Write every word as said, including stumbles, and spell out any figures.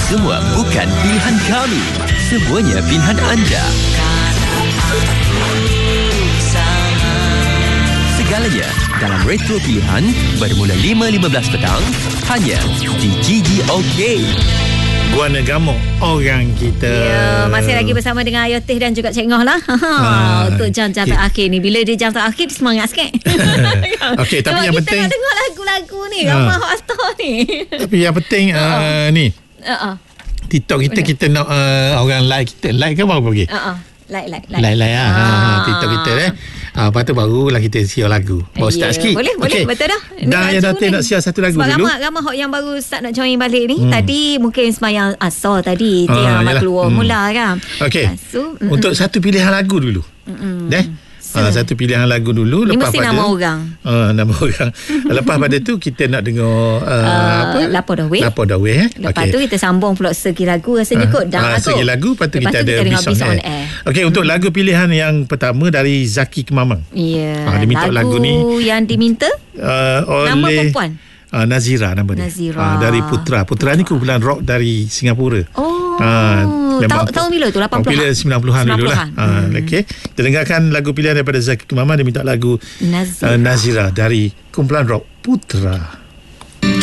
Semua bukan pilihan kami, semuanya pilihan anda. Segalanya dalam Retro Pilihan bermula lima lima belas petang hanya di G G OK. Guana Gamok orang kita. Ya, masih lagi bersama dengan Ayu Teh dan juga Cik Ngoh lah. Ha, untuk jam-jam terakhir ni. Bila dia jam terakhir, dia semangat sikit. Okey, tapi sebab yang kita penting nak tengok lagu-lagu ni, ramai hot star ni. Tapi yang penting uh, ni. Uh-uh. TikTok kita Benar. Kita nak uh, orang like kita. Like kan apa pergi? Uh-uh. Like, like, like. Like, like lah. Ha. Ha, TikTok kita eh. Ha, lepas tu barulah kita siar lagu. Baru yeah. start sikit. Boleh, boleh. Okay. Betul dah. Dan yang Datin nak siar satu lagu sebab dulu. Sebab ramai hot yang baru start nak join balik ni. Hmm. Tadi mungkin semayang asar tadi. Dia Ah, yang yalah. keluar hmm. mula kan. Okey. So, untuk satu pilihan lagu dulu. Deh. Ha, satu pilihan lagu dulu. Ni lepas mesti pada, nama orang. Uh, nama orang. Lepas pada tu kita nak dengar uh, uh, apa? Lapor Dawei. Lapor Dawei eh. Lepas okay. tu kita sambung pula segi lagu rasanya uh, kot. Dah uh, segi lagu. Lepas tu lepas kita tu ada Bis on Air. air. Okey, untuk lagu pilihan yang pertama dari Zaki Kemamang. Ya. Yeah. Uh, dia minta lagu, lagu ni yang diminta uh, oleh nama perempuan. Uh, Nazira nama dia. Nazira. Uh, dari Putra. Putra ni kumpulan rock dari Singapura. Oh. Uh, tahun, tahun bila tu? lapan puluhan? sembilan puluhan dulu lah. Uh, hmm. Okey. Kita dengarkan lagu pilihan daripada Zaki Kemamang. Dia minta lagu Nazira, uh, Nazira dari kumpulan rock Putra.